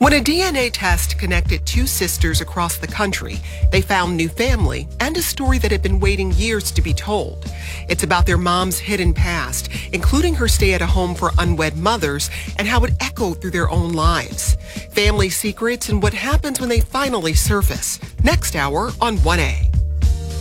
When a DNA test connected two sisters across the country, they found new family and a story that had been waiting years to be told. It's about their mom's hidden past, including her stay at a home for unwed mothers and how it echoed through their own lives. Family secrets and what happens when they finally surface. Next hour on 1A.